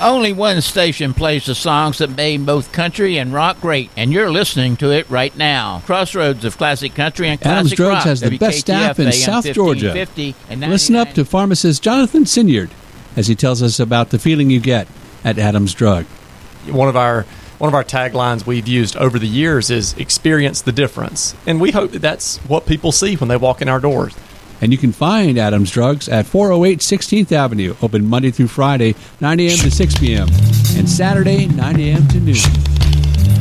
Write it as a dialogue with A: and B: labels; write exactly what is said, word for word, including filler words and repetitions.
A: Only one station plays the songs that made both country and rock great, and you're listening to it right now. Crossroads of classic country and
B: Adams
A: classic
B: Drugs
A: rock.
B: has the best staff in South Georgia.
A: And
B: Listen up to pharmacist Jonathan Sinyard as he tells us about the feeling you get at Adams Drug.
C: One of our one of our taglines we've used over the years is experience the difference, and we hope that that's what people see when they walk in our doors.
B: And you can find Adams Drugs at four oh eight sixteenth Avenue, open Monday through Friday, nine a.m. to six p.m., and Saturday, nine a.m. to noon.